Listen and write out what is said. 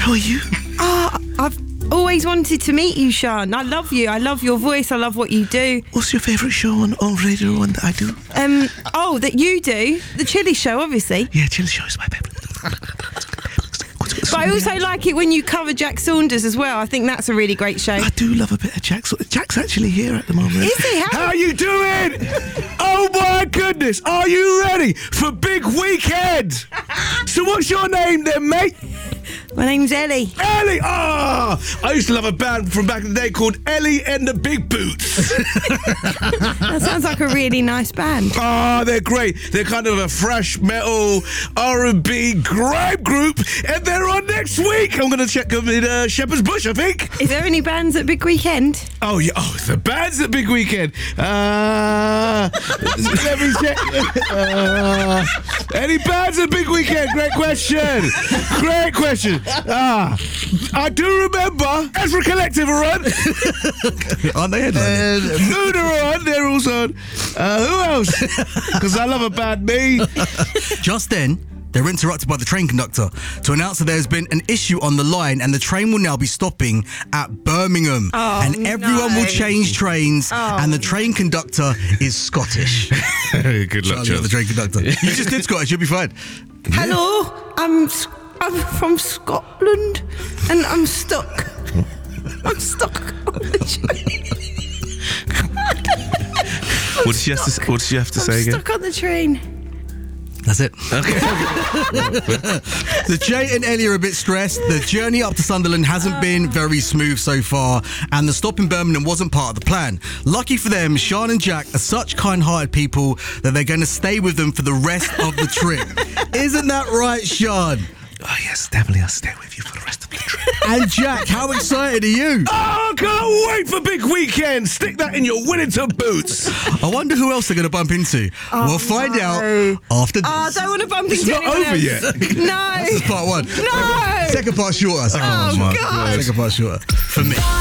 How are you? I've always wanted to meet you, Sean. I love you. I love your voice. I love what you do. What's your favourite show on Radio 1 that I do? That you do? The Chili Show, obviously. Yeah, Chili Show is my favourite. But I also like it when you cover Jack Saunders as well. I think that's a really great show. I do love a bit of Jack. Jack's actually here at the moment. Is he? How are you doing? Oh my goodness. Are you ready for big weekend? So what's your name then, mate? My name's Ellie. Ellie! I used to love a band from back in the day called Ellie and the Big Boots. That sounds like a really nice band. They're great. They're kind of a thrash metal R&B grime group, and they're on next week. I'm going to check them in Shepherd's Bush, I think. Is there any bands at Big Weekend? Oh, yeah. Oh, the band's at Big Weekend. Let me check. Any bands at Big Weekend? Great question. Great question. I do remember Ezra Collective are on. Aren't they headlining? Luna are on. They're also on. Who else? Because I love a bad me. Just then, they were interrupted by the train conductor to announce that there's been an issue on the line and the train will now be stopping at Birmingham. And everyone will change trains and the train conductor is Scottish. Good luck, Charlie, the train conductor. You just did Scottish, you'll be fine. Hello, I'm from Scotland and I'm stuck. I'm stuck on the train. What did you have to say again? Stuck on the train. That's it. Okay. So Jay and Ellie are a bit stressed. The journey up to Sunderland hasn't been very smooth so far, and the stop in Birmingham wasn't part of the plan. Lucky for them, Sean and Jack are such kind-hearted people that they're going to stay with them for the rest of the trip. Isn't that right, Sean? Oh, yes, definitely. I'll stay with you for the rest of the trip. And Jack, how excited are you? Oh, can't wait for big weekend. Stick that in your Winnington boots. I wonder who else they're going to bump into. We'll find out after this. I don't want to bump into It's not anyone over else. yet. No. This is part one. No. Second part shorter. Oh, God. Second part shorter. For me.